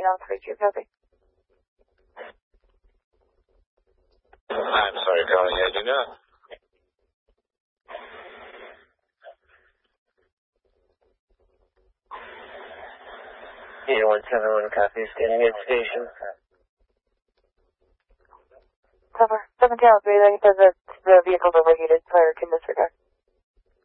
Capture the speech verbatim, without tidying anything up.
thirteen on three-two, copy. I'm sorry, calling you. Do not. eight one seven one, copy. Standing at station. Cover. seventeen on three, like I said, the, the vehicle's overheated. Fire can disregard.